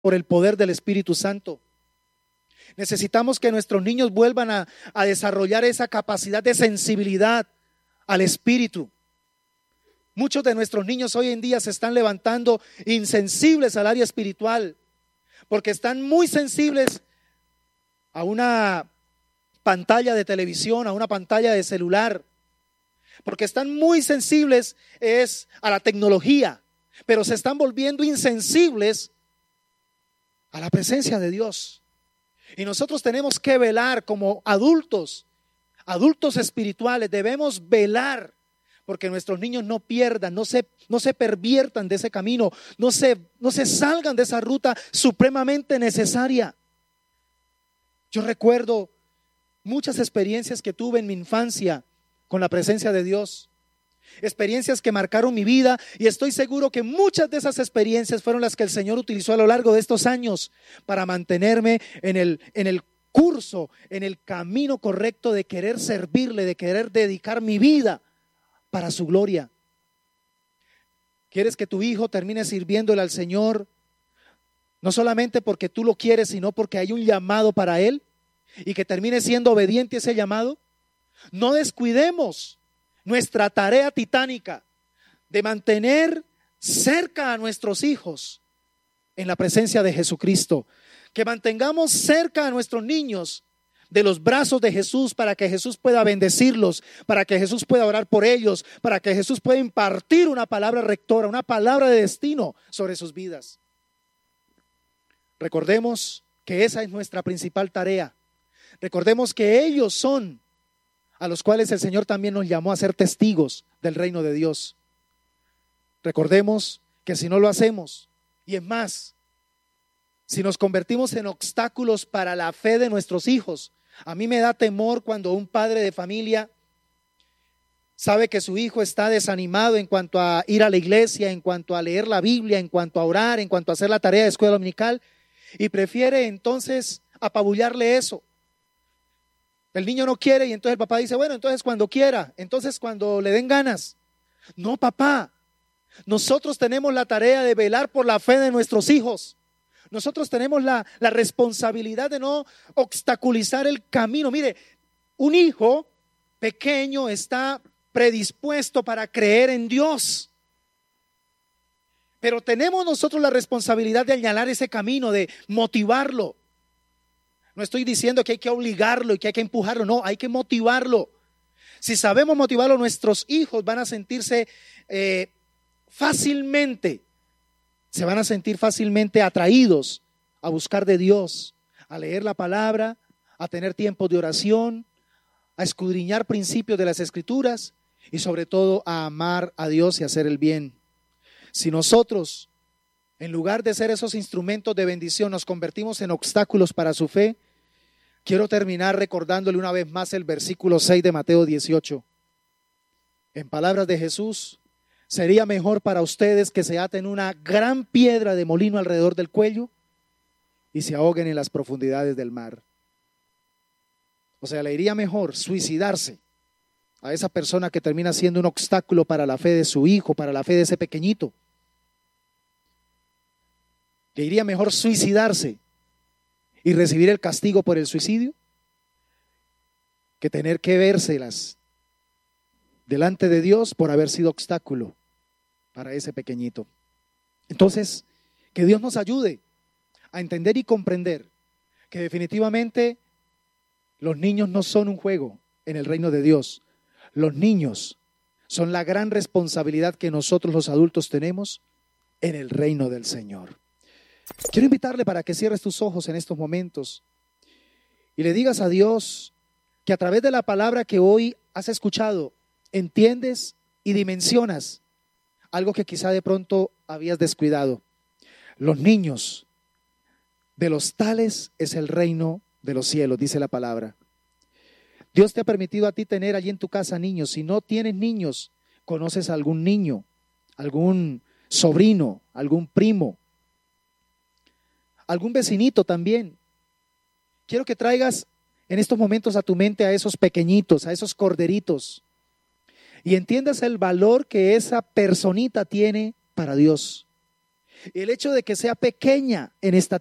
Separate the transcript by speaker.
Speaker 1: por el poder del Espíritu Santo. Necesitamos que nuestros niños vuelvan a desarrollar esa capacidad de sensibilidad al Espíritu. Muchos de nuestros niños hoy en día se están levantando insensibles al área espiritual, porque están muy sensibles a una pantalla de televisión, a una pantalla de celular, porque están muy sensibles a la tecnología, pero se están volviendo insensibles a la presencia de Dios. Y nosotros tenemos que velar como adultos espirituales, debemos velar porque nuestros niños no pierdan, no se perviertan de ese camino, no se salgan de esa ruta supremamente necesaria. Yo recuerdo muchas experiencias que tuve en mi infancia con la presencia de Dios, experiencias que marcaron mi vida, y estoy seguro que muchas de esas experiencias fueron las que el Señor utilizó a lo largo de estos años para mantenerme en el curso, en el camino correcto de querer servirle, de querer dedicar mi vida para su gloria. ¿Quieres que tu hijo termine sirviéndole al Señor? No solamente porque tú lo quieres, sino porque hay un llamado para él y que termine siendo obediente a ese llamado. No descuidemos nuestra tarea titánica de mantener cerca a nuestros hijos en la presencia de Jesucristo. Que mantengamos cerca a nuestros niños de los brazos de Jesús, para que Jesús pueda bendecirlos, para que Jesús pueda orar por ellos, para que Jesús pueda impartir una palabra rectora, una palabra de destino sobre sus vidas. Recordemos que esa es nuestra principal tarea. Recordemos que ellos son a los cuales el Señor también nos llamó a ser testigos del reino de Dios. Recordemos que si no lo hacemos, y es más, si nos convertimos en obstáculos para la fe de nuestros hijos, a mí me da temor cuando un padre de familia sabe que su hijo está desanimado en cuanto a ir a la iglesia, en cuanto a leer la Biblia, en cuanto a orar, en cuanto a hacer la tarea de escuela dominical, y prefiere entonces apabullarle eso. El niño no quiere y entonces el papá dice, bueno, entonces cuando quiera, entonces cuando le den ganas. No, papá, nosotros tenemos la tarea de velar por la fe de nuestros hijos. Nosotros tenemos la responsabilidad de no obstaculizar el camino. Mire, un hijo pequeño está predispuesto para creer en Dios, pero tenemos nosotros la responsabilidad de añalar ese camino, de motivarlo. No estoy diciendo que hay que obligarlo y que hay que empujarlo, no, hay que motivarlo. Si sabemos motivarlo, nuestros hijos van a sentirse fácilmente atraídos a buscar de Dios, a leer la palabra, a tener tiempos de oración, a escudriñar principios de las Escrituras y sobre todo a amar a Dios y hacer el bien. Si nosotros, en lugar de ser esos instrumentos de bendición, nos convertimos en obstáculos para su fe, quiero terminar recordándole una vez más el versículo 6 de Mateo 18. En palabras de Jesús, sería mejor para ustedes que se aten una gran piedra de molino alrededor del cuello y se ahoguen en las profundidades del mar. O sea, le iría mejor suicidarse a esa persona que termina siendo un obstáculo para la fe de su hijo, para la fe de ese pequeñito. Le iría mejor suicidarse y recibir el castigo por el suicidio que tener que vérselas delante de Dios por haber sido obstáculo para ese pequeñito. Entonces, que Dios nos ayude a entender y comprender que definitivamente los niños no son un juego en el reino de Dios. Los niños son la gran responsabilidad que nosotros los adultos tenemos en el reino del Señor. Quiero invitarle para que cierres tus ojos en estos momentos y le digas a Dios que a través de la palabra que hoy has escuchado, entiendes y dimensionas algo que quizá de pronto habías descuidado. Los niños, de los tales es el reino de los cielos, dice la palabra. Dios te ha permitido a ti tener allí en tu casa niños. Si no tienes niños, conoces a algún niño, algún sobrino, algún primo, algún vecinito también. Quiero que traigas en estos momentos a tu mente a esos pequeñitos, a esos corderitos, y entiendas el valor que esa personita tiene para Dios. El hecho de que sea pequeña en esta